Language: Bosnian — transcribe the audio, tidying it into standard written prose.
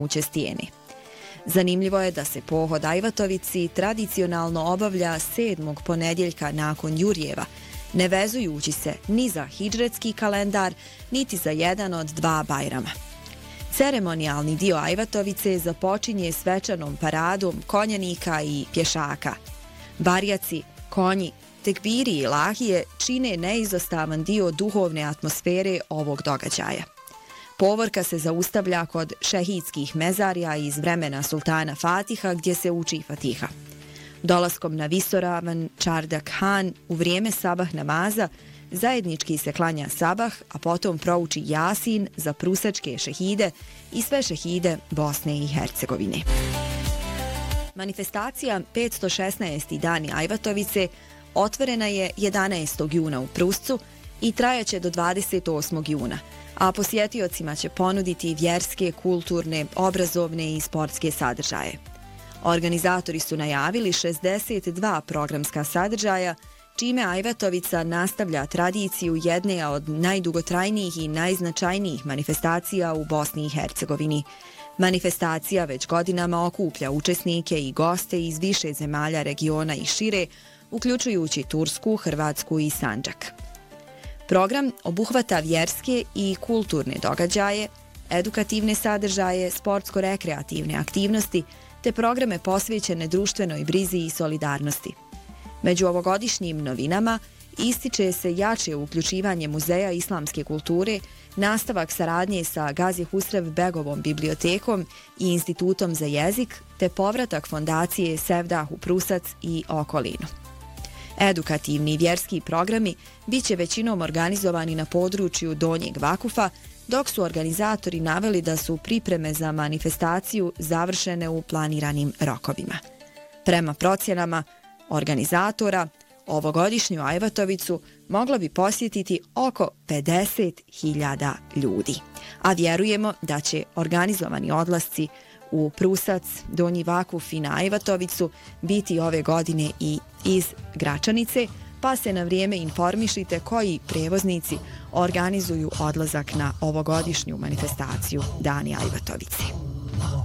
uće stijene. Zanimljivo je da se pohod Ajvatovici tradicionalno obavlja 7. ponedjeljka nakon Jurjeva, ne vezujući se ni za hidžretski kalendar, niti za jedan od 2 Bajrama. Ceremonijalni dio Ajvatovice započinje svečanom paradom konjanika i pješaka. Barjaci, konji, tekbiri i lahije čine neizostavan dio duhovne atmosfere ovog događaja. Povorka se zaustavlja kod šehidskih mezarja iz vremena sultana Fatiha gdje se uči Fatiha. Dolaskom na visoravan Čardak Han u vrijeme sabah namaza zajednički se klanja sabah, a potom prouči Jasin za prusačke šehide i sve šehide Bosne i Hercegovine. Manifestacija 516. dani Ajvatovice otvorena je 11. juna u Pruscu i trajaće do 28. juna, a posjetiocima će ponuditi vjerske, kulturne, obrazovne i sportske sadržaje. Organizatori su najavili 62 programska sadržaja, čime Ajvatovica nastavlja tradiciju jedne od najdugotrajnijih i najznačajnijih manifestacija u Bosni i Hercegovini. Manifestacija već godinama okuplja učesnike i goste iz više zemalja regiona i šire, uključujući Tursku, Hrvatsku i Sandžak. Program obuhvata vjerske i kulturne događaje, edukativne sadržaje, sportsko-rekreativne aktivnosti te programe posvećene društvenoj brizi i solidarnosti. Među ovogodišnjim novinama ističe se jače uključivanje Muzeja islamske kulture, nastavak saradnje sa Gazi Husrev Begovom bibliotekom i Institutom za jezik, te povratak fondacije Sevdah u Prusac i okolinu. Edukativni i vjerski programi bit će većinom organizovani na području Donjeg Vakufa, dok su organizatori naveli da su pripreme za manifestaciju završene u planiranim rokovima. Prema procjenama organizatora, ovogodišnju Ajvatovicu moglo bi posjetiti oko 50.000 ljudi, a vjerujemo da će organizovani odlasci u Prusac, Donji Vakuf i na Ajvatovicu biti ove godine i iz Gračanice, pa se na vrijeme informišite koji prevoznici organizuju odlazak na ovogodišnju manifestaciju Dani Ajvatovice.